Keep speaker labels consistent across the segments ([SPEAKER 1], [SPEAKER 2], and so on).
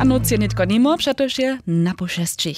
[SPEAKER 1] A noc je nitko nimo, przetoż je na pošestčich.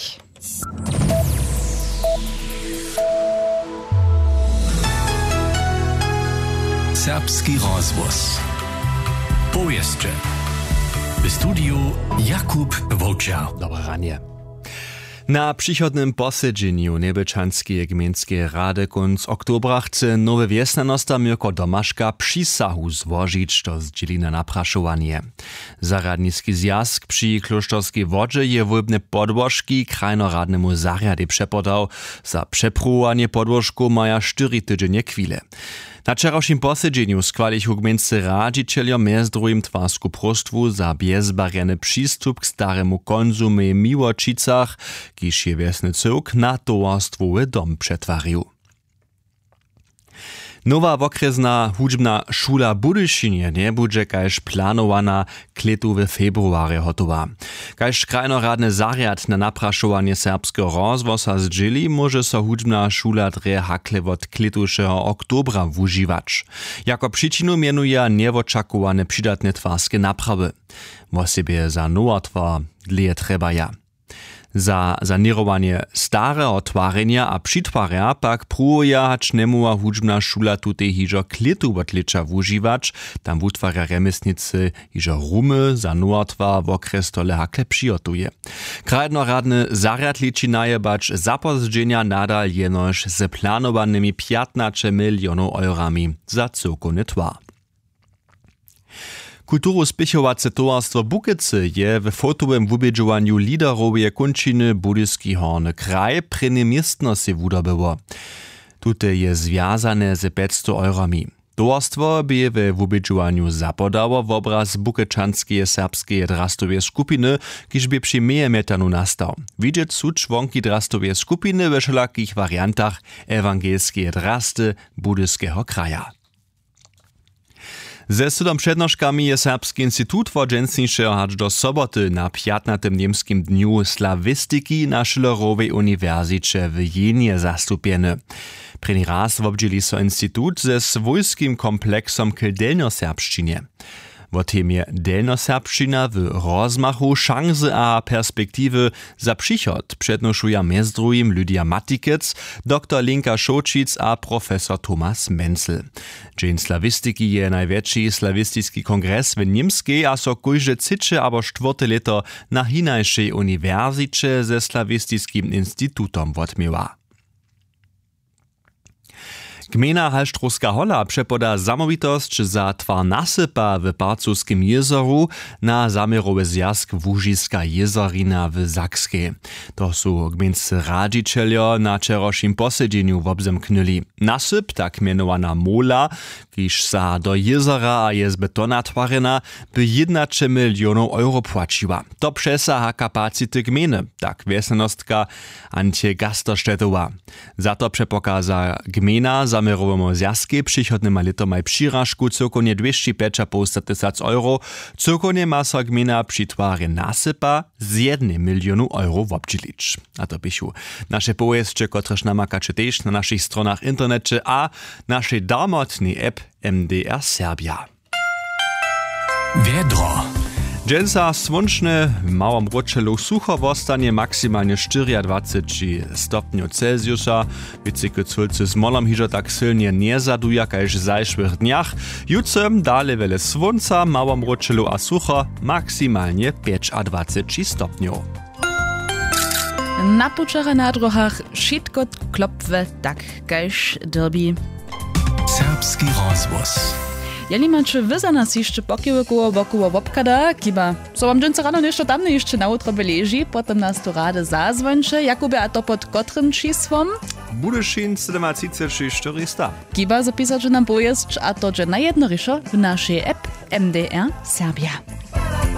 [SPEAKER 2] Serbski rozvoz. Powieszcze. W studiu Jakub Wołczar.
[SPEAKER 3] Dobre ranie. Na przychodnym posiedzeniu Nebečanskiej gmieńskiej rady konc oktobra chce nowy wiesnanosta Mirko Domaszka przysahu złożyć, to zdzieli na napraszowanie. Zaradnicki zjazd przy Klosztorskiej wodzie je wólbne podłożki krajnoradnemu zariady przepodał. Za przepruwanie podłożku maja 4 tydzienie chwile. Na wczorajszym posiedzeniu skłalichu gmieńscy radzicieliom między drugim twarsku prostwu za bezbariany przystup k staremu konzumie Miłočicach, kiż je wiesny cyłk na towarstwowy dom przetwarił. Nowa okresna hudźbna szula Budyšinie nie bude kaž planowana k letu w februarze hotowa. Kaž krajnoradny zariad na napraszowanie serbskiego rozwoza zdzieli, może so hudźbna szula dre hakle od kletušeho oktobra wužiwać. Jako przyczynę mianuje nieočakowane przydatne twarskie naprawy. Wosebie za nowotwar dlje treba ja. Za sanerowanie starego twarenia a přitwarja pak pruje hać nemuła hudźbna szula tutej hižo kletu odlicza wužiwać, tam wutwarja remesnicy hižo rumy za nowotwar w okres tole hakle přijotuje. Krajnoradny zariad liczy najebacz zapozdźenia nadal jenož z planowanymi 15 milionów eurami za cyrkowny twar. Kulturu spichowace towarstwo Bukicy je w fotowym wubědžowaniu liderowej končiny Budyski Horny kraj prene miestno se wudobyło. Tute je związane z 500 eurami. Towarstwo by w wubědžowaniu zapodało w obraz bukyczanskie serbskie drastowej skupiny, kiż by przy metanu nastał. Widzieć su członki drastowej skupiny w wszelakich wariantach ewangelskie drasty Budyskiego kraja. Ze studom przednożkami je Serbski Instytut Wodźensnišeho hač do soboty na 15. niemskim dniu slawistyki na Schillerowej Uniwersycie w Jenie zastupieny. První raz wobdźeli so Instytut ze swojskim kompleksom k delnoserbšćinie. W temie delnoserbšćina w rozmachu, szanse a perspektywy za przychod przednoszuja między drugim Lydia Matikec, dr Linka Šočic a profesor Thomas Menzel. Dzień slawistyki je największy slawistycki kongres w Niemskiej, a so kujże 3 albo 4 leto na hinajszej uniwersycie ze slawistycznym instytutom odmiewa. Gmina Halštrovska Hola przepoda zamowitość za twar nasypa w Parcuskim jezoru na zamierowy zjazd Łužiska jezorina w Zakskiej. To są gmieńscy radzicielio na wczorajszym posiedzeniu wobzemknęli. Nasyp, tak mianowana mola, kiż sa do jezora a je z betona twarena, by 11 milionów euro płaciła. To przesaha kapacity gminy, tak wiesnostka Antje Gasterštetowa. Za to przepokaza gmina zamierowemu zjazdzie przychodnym letomaj przyrażku cyrkonie 205,5 tysięcy euro, cyrkonie ma so gmina przy twarie nasypa z 1 milionu euro wobdzielić. A to pišu nasze powieszcze, kotreż namakacie też na naszych stronach internecie a naszej darmotnej app MDR Serbia.
[SPEAKER 2] Wiedro.
[SPEAKER 3] Dżęsa słonczne w małym roczelu sucho wostanie maksymalnie 24 stopniów Celsjusza. Wycyky culcy z molom hižo tak silnie nie zaduje, kajż w zajszłych dniach. Jutrem dalej wiele słońca, małym roczelu a sucho maksymalnie 25 stopniów.
[SPEAKER 1] Na puczere na drohach wszystko klopwe tak, kajż derby.
[SPEAKER 2] Serbski rozvoz.
[SPEAKER 1] Jeli macie wy za nas jeszcze pokiły koło wopkada, kiba so wam dżęce rano jeszcze tam jeszcze na utro leży, potem nas to rady zazwończe, Jakubie, a to pod kotrym czyswom?
[SPEAKER 3] Budyšin 7,400.
[SPEAKER 1] Kiba zapisać, że nam pojazd, a to, że na jedno ryszo w naszej app MDR Serbia.